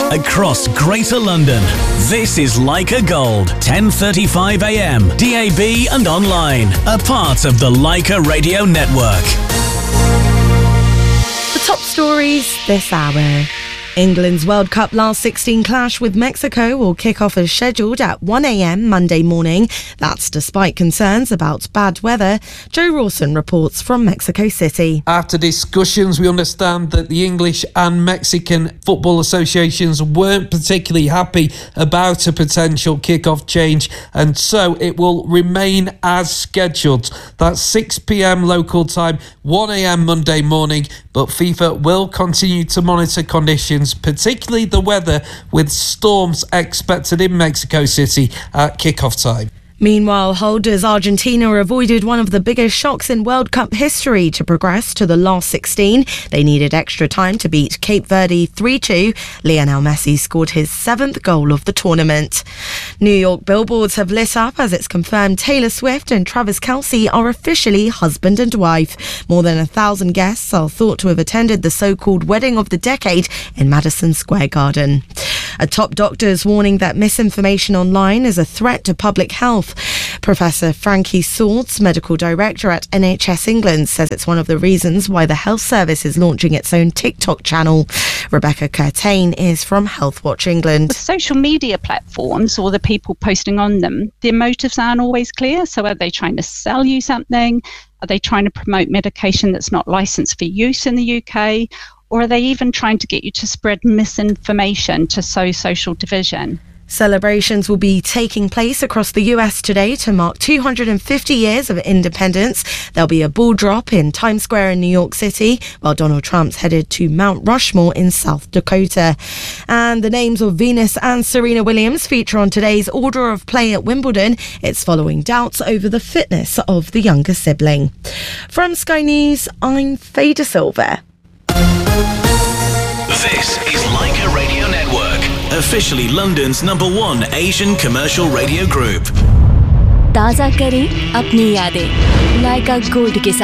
across Greater London. This is Leica Gold, 10:35 a.m, DAB and online. A part of the Leica Radio Network. The top stories this hour. England's World Cup last 16 clash with Mexico will kick off as scheduled at 1 a.m. Monday morning. That's despite concerns about bad weather. Joe Rawson reports from Mexico City. After discussions, we understand that the English and Mexican football associations weren't particularly happy about a potential kick-off change, and so it will remain as scheduled. That's 6 p.m. local time, 1 a.m. Monday morning, but FIFA will continue to monitor conditions, particularly the weather, with storms expected in Mexico City at kick-off time. Meanwhile, holders Argentina avoided one of the biggest shocks in World Cup history to progress to the last 16. They needed extra time to beat Cape Verde 3-2. Lionel Messi scored his 7th goal of the tournament. New York billboards have lit up as it's confirmed Taylor Swift and Travis Kelce are officially husband and wife. More than 1,000 guests are thought to have attended the so-called wedding of the decade in Madison Square Garden. A top doctor is warning that misinformation online is a threat to public health. Professor Frankie Swords, medical director at NHS England, says it's one of the reasons why the health service is launching its own TikTok channel. Rebecca Curtain is from Healthwatch England. With social media platforms or the people posting on them, their motives aren't always clear. So are they trying to sell you something? Are they trying to promote medication that's not licensed for use in the UK? Or are they even trying to get you to spread misinformation to sow social division? Celebrations will be taking place across the US today to mark 250 years of independence. There'll be a ball drop in Times Square in New York City, while Donald Trump's headed to Mount Rushmore in South Dakota. And the names of Venus and Serena Williams feature on today's order of play at Wimbledon. It's following doubts over the fitness of the younger sibling. From Sky News, I'm Fader Silver. This is Leica Radio Network, officially London's #1 Asian commercial radio group. ताज़ा करें अपनी यादें लाइका gold के साथ।